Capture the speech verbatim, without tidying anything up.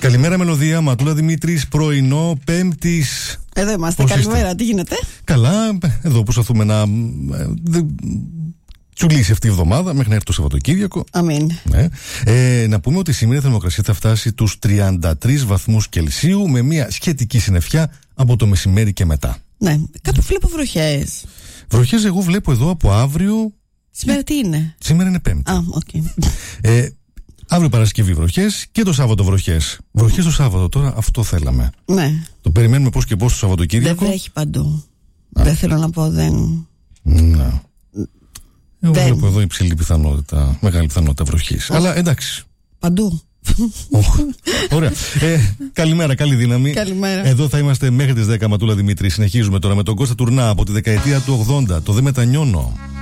Καλημέρα, Μελωδία. Ματούλα Δημήτρης, πρωινό Πέμπτης. Εδώ είμαστε. Πώς Καλημέρα, είστε? τι γίνεται? Καλά, εδώ προσπαθούμε να τσουλήσει αυτή η εβδομάδα μέχρι να έρθει το Σαββατοκύριακο. Αμήν. Ναι. Ε, να πούμε ότι σήμερα η θερμοκρασία θα φτάσει τους τριάντα τρεις βαθμούς Κελσίου με μια σχετική συννεφιά από το μεσημέρι και μετά. Ναι, κάπου βλέπω βροχές. Βροχές εγώ βλέπω εδώ από αύριο. Σήμερα τι είναι? Σήμερα είναι Πέμπτη. Α, οκ. Okay. Ε, αύριο Παρασκευή βροχές και το Σάββατο βροχές. Βροχές το Σάββατο, τώρα αυτό θέλαμε. Ναι. Το περιμένουμε πώς και πώς το Σαββατοκύριακο. Δεν βρέχει παντού. Α. Δεν θέλω να πω, δεν. Ναι. Εγώ δεν. βλέπω εδώ υψηλή πιθανότητα, μεγάλη πιθανότητα βροχής. Oh. Αλλά εντάξει. Παντού. Oh. Ωραία. Ε, καλημέρα, καλή δύναμη. Καλημέρα. Εδώ θα είμαστε μέχρι τις δέκα, Ματούλα Δημήτρη. Συνεχίζουμε τώρα με τον Κώστα Τουρνά από τη δεκαετία του ογδόντα. Το Δε Μετανιώνω.